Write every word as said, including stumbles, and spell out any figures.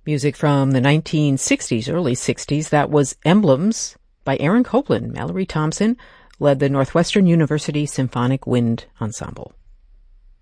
Music from the nineteen sixties, early sixties, that was Emblems by Aaron Copland. Mallory Thompson led the Northwestern University Symphonic Wind Ensemble.